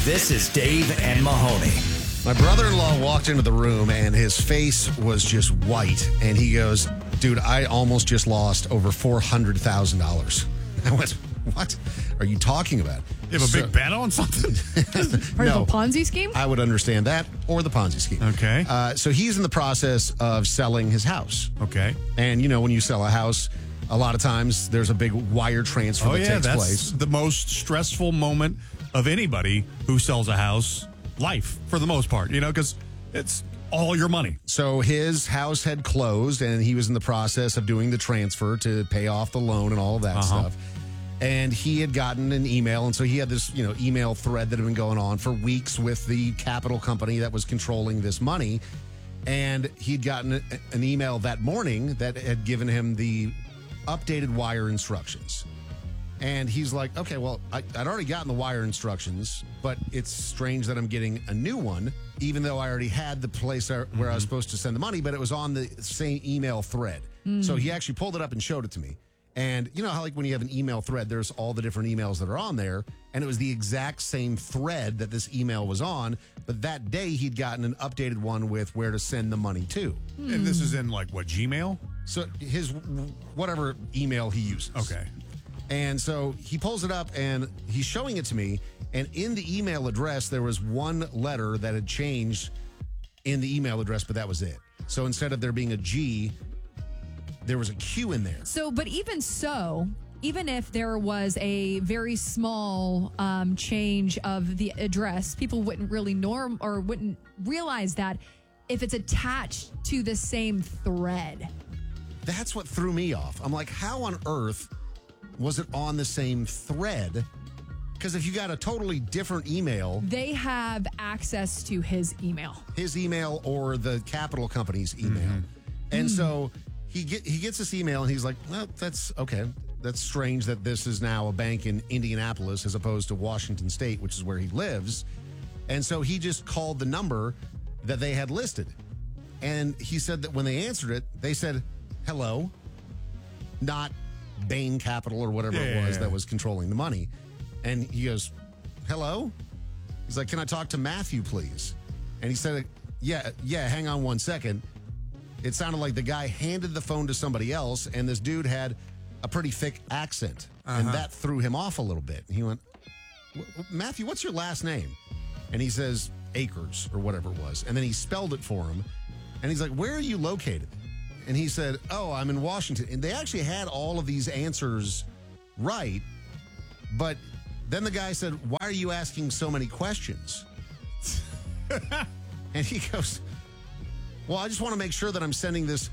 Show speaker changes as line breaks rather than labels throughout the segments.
This is Dave and Mahoney.
My brother-in-law walked into the room and his face was just white. And he goes, dude, I almost just lost over $400,000. I went, what are you talking about?
You have a big bet on something?
Part of a Ponzi scheme?
I would understand that, or the Ponzi scheme.
Okay.
So he's in the process of selling his house.
Okay.
And, you know, when you sell a house, a lot of times there's a big wire transfer that takes
that's
place.
the most stressful moment of anybody who sells a house, life, for the most part, you know, because it's all your money.
So his house had closed, and he was in the process of doing the transfer to pay off the loan and all of that stuff. And he had gotten an email, and so he had this, email thread that had been going on for weeks with the capital company that was controlling this money. And he'd gotten an email that morning that had given him the updated wire instructions. And he's like, okay, well, I'd already gotten the wire instructions, but it's strange that I'm getting a new one, even though I already had the place where I was supposed to send the money, but it was on the same email thread. So he actually pulled it up and showed it to me. And you know how, like, when you have an email thread, there's all the different emails that are on there, and it was the exact same thread that this email was on, but that day he'd gotten an updated one with where to send the money to.
And this is in, like, what, Gmail?
So his whatever email he uses.
Okay.
And so he pulls it up and he's showing it to me. And in the email address, there was one letter that had changed in the email address, but that was it. So instead of there being a G, there was a Q in there.
So, but even so, even if there was a very small change of the address, people wouldn't really wouldn't realize that if it's attached to the same thread.
That's what threw me off. I'm like, how on earth was it on the same thread? Because if you got a totally different email,
they have access to his email
or the capital company's email. And so he gets this email and he's like, well, that's okay. That's strange that this is now a bank in Indianapolis as opposed to Washington State, which is where he lives. And so he just called the number that they had listed. And he said that when they answered it, they said, hello, not Bain Capital or whatever it was that was controlling the money. And he goes, hello? He's like, can I talk to Matthew, please? And he said, yeah, hang on one second. It sounded like the guy handed the phone to somebody else, and this dude had a pretty thick accent. And that threw him off a little bit. And he went, Matthew, what's your last name? And he says, Akers or whatever it was. And then he spelled it for him. And he's like, where are you located? And he said, oh, I'm in Washington. And they actually had all of these answers right. But then the guy said, why are you asking so many questions? And he goes, well, I just want to make sure that I'm sending this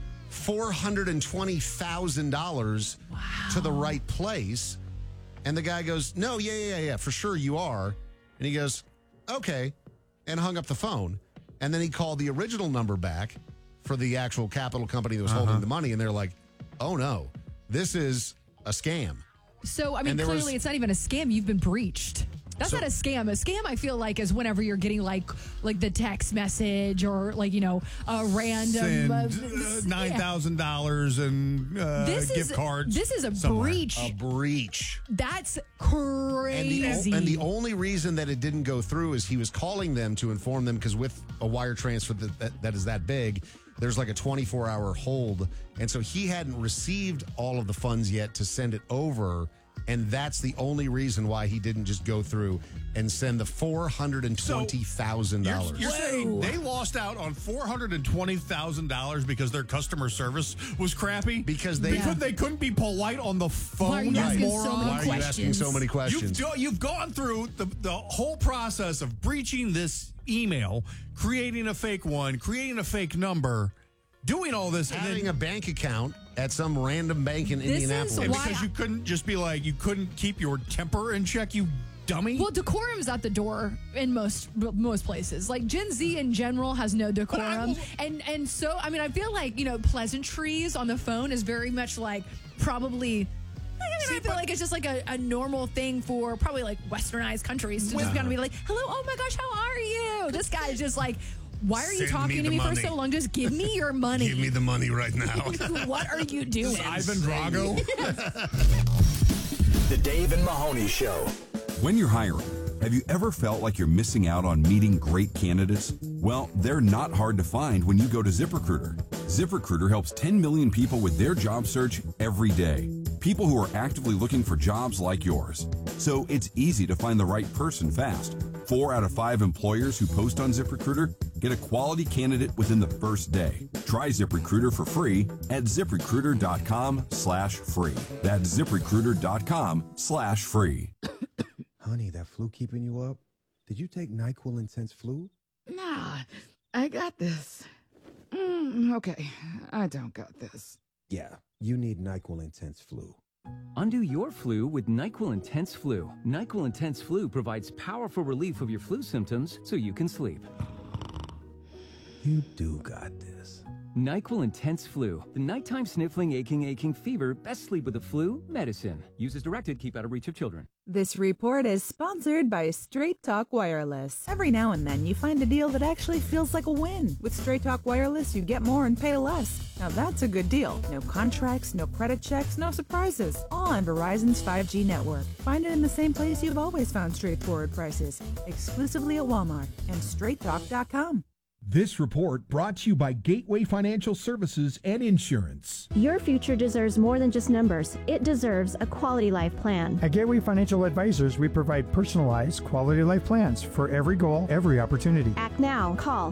$420,000 to the right place. And the guy goes, no, yeah, for sure you are. And he goes, okay, and hung up the phone. And then he called the original number back for the actual capital company that was holding the money. And they're like, oh, no, this is a scam.
So, I mean, clearly it's not even a scam. You've been breached. That's not a scam. A scam, I feel like, is whenever you're getting like the text message or a random
$9,000 and gift cards.
This is a
somewhere.
breach.
A breach.
That's crazy.
And the only reason that it didn't go through is he was calling them to inform them, because with a wire transfer that is that big, there's like a 24-hour hold. And so he hadn't received all of the funds yet to send it over. And that's the only reason why he didn't just go through and send the $420,000.
You're saying they lost out on $420,000 because their customer service was crappy?
Because they
couldn't be polite on the phone.
Why are you asking so many
Why are you asking so many questions?
You've gone through the whole process of breaching this email, creating a fake one, creating a fake number, doing all this,
having a bank account at some random bank in Indianapolis.
Because you couldn't just be like, you couldn't keep your temper in check, you dummy.
Well, decorum's at the door in most places. Like Gen Z in general has no decorum, and so I mean, I feel like pleasantries on the phone is very much like probably. I feel like it's just like a normal thing for probably like westernized countries to just kind of be like, hello, oh my gosh, how are you? This guy is just like, why are you talking to me for so long? Just give me your money.
Give me the money right now.
What are you doing?
Ivan Drago.
The Dave and Mahoney Show.
When you're hiring, Have you ever felt like you're missing out on meeting great candidates? Well, they're not hard to find when you go to ZipRecruiter. ZipRecruiter helps 10 million people with their job search every day. People who are actively looking for jobs like yours. So it's easy to find the right person fast. 4 out of 5 employers who post on ZipRecruiter get a quality candidate within the first day. Try ZipRecruiter for free at ZipRecruiter.com/free. That's ZipRecruiter.com/free.
Honey, that flu keeping you up? Did you take NyQuil Intense Flu?
Nah, I got this. Okay, I don't got this.
Yeah, you need NyQuil Intense Flu.
Undo your flu with NyQuil Intense Flu. NyQuil Intense Flu provides powerful relief of your flu symptoms so you can sleep.
You do got this.
NyQuil Intense Flu. The nighttime sniffling, aching fever. Best sleep with the flu medicine. Use as directed. Keep out of reach of children.
This report is sponsored by Straight Talk Wireless. Every now and then you find a deal that actually feels like a win. With Straight Talk Wireless, you get more and pay less. Now that's a good deal. No contracts, no credit checks, no surprises. All on Verizon's 5G network. Find it in the same place you've always found straightforward prices. Exclusively at Walmart and straighttalk.com.
This report brought to you by Gateway Financial Services and Insurance.
Your future deserves more than just numbers. It deserves a quality life plan.
At Gateway Financial Advisors, we provide personalized quality life plans for every goal, every opportunity.
Act now. Call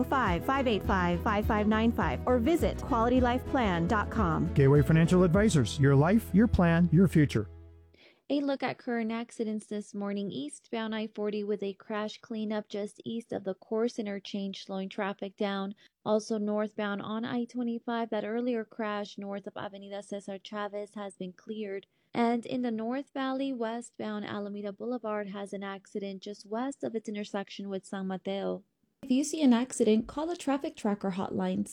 505-585-5595 or visit qualitylifeplan.com.
Gateway Financial Advisors, your life, your plan, your future.
A look at current accidents this morning. Eastbound I-40 with a crash cleanup just east of the course interchange, slowing traffic down. Also northbound on I-25, that earlier crash north of Avenida Cesar Chavez has been cleared. And in the North Valley, westbound Alameda Boulevard has an accident just west of its intersection with San Mateo. If you see an accident, call the Traffic Tracker hotline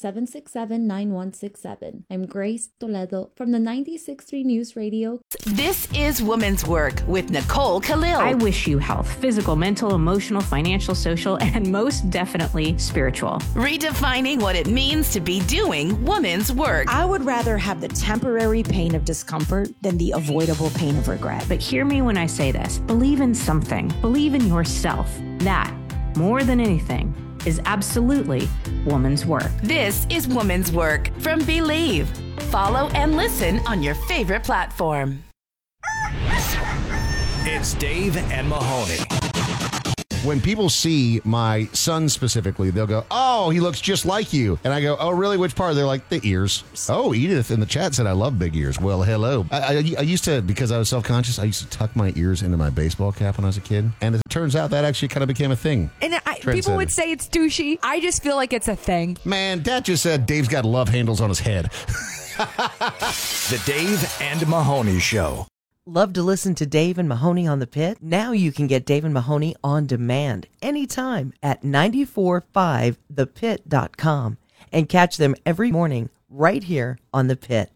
767-9167. I'm Grace Toledo from the 96.3 News Radio.
This is Women's Work with Nicole Khalil.
I wish you health, physical, mental, emotional, financial, social, and most definitely spiritual.
Redefining what it means to be doing women's work.
I would rather have the temporary pain of discomfort than the avoidable pain of regret.
But hear me when I say this. Believe in something. Believe in yourself. That, more than anything, is absolutely woman's work.
This is Woman's Work from Believe. Follow and listen on your favorite platform.
It's Dave and Mahoney.
When people see my son specifically, they'll go, "Oh, he looks just like you." And I go, "Oh, really? Which part?" They're like, "The ears." Oh, Edith in the chat said, "I love big ears." Well, hello. I used to, because I was self-conscious, I used to tuck my ears into my baseball cap when I was a kid. And it turns out that actually kind of became a thing.
And people would say it's douchey. I just feel like it's a thing.
Man, Dad just said Dave's got love handles on his head.
The Dave and Mahoney Show.
Love to listen to Dave and Mahoney on the Pit? Now you can get Dave and Mahoney on demand anytime at 945thepit.com and catch them every morning right here on the Pit.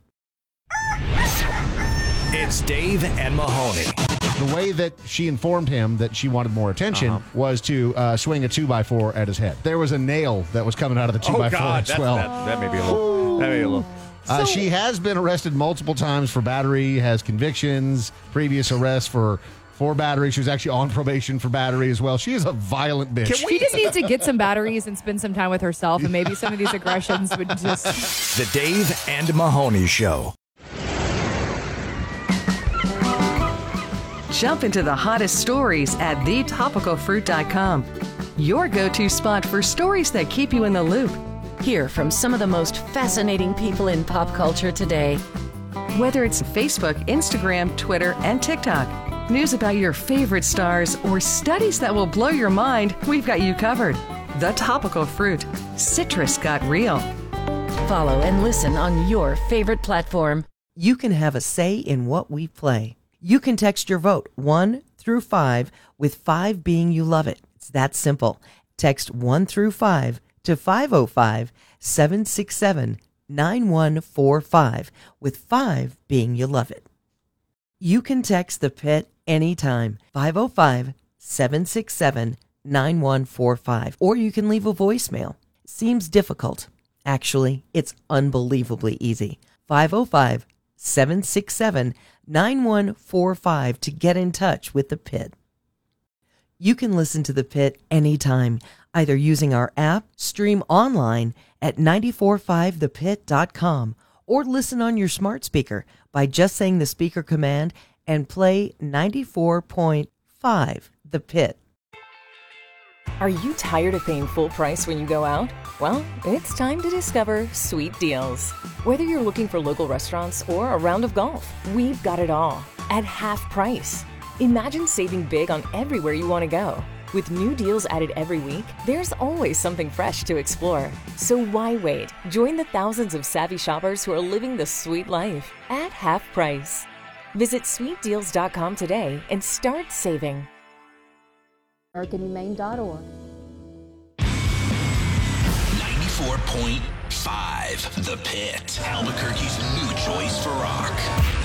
It's Dave and Mahoney.
The way that she informed him that she wanted more attention was to swing a 2x4 at his head. There was a nail that was coming out of the 2x4 as well.
That may be a little.
She has been arrested multiple times for battery, has convictions, previous arrests for battery. She was actually on probation for battery as well. She is a violent bitch.
She just needs to get some batteries and spend some time with herself, and maybe some of these aggressions would just...
The Dave and Mahoney Show.
Jump into the hottest stories at thetopicalfruit.com. Your go-to spot for stories that keep you in the loop.
Hear from some of the most fascinating people in pop culture today.
Whether it's Facebook, Instagram, Twitter, and TikTok, news about your favorite stars, or studies that will blow your mind, we've got you covered. The Topical Fruit. Citrus got real.
Follow and listen on your favorite platform.
You can have a say in what we play. You can text your vote 1 through 5, with 5 being you love it. It's that simple. Text 1 through 5 to 505-767-9145, with 5 being you love it. You can text the Pit anytime, 505-767-9145, or you can leave a voicemail. Seems difficult. Actually, it's unbelievably easy. 505-767-9145 to get in touch with the Pit. You can listen to The Pit anytime, either using our app, stream online at 945thepit.com, or listen on your smart speaker by just saying the speaker command and play 94.5 The Pit.
Are you tired of paying full price when you go out? Well, it's time to discover Sweet Deals. Whether you're looking for local restaurants or a round of golf, we've got it all at half price. Imagine saving big on everywhere you want to go. With new deals added every week, there's always something fresh to explore. So why wait? Join the thousands of savvy shoppers who are living the sweet life at half price. Visit sweetdeals.com today and start saving.
AmericanHumane.org.
94.5 The Pit, Albuquerque's new choice for rock.